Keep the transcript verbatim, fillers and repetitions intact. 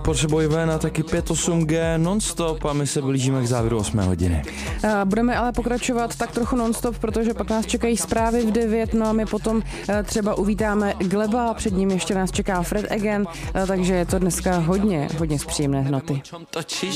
potřebujeme na taky pět osm G non-stop a my se blížíme k závěru osmé hodiny. Budeme ale pokračovat tak trochu non-stop, protože pak nás čekají zprávy v devět, no a my potom třeba uvítáme Gleba, před ním ještě nás čeká Fred again, takže je to dneska hodně, hodně zpříjemné hnoty.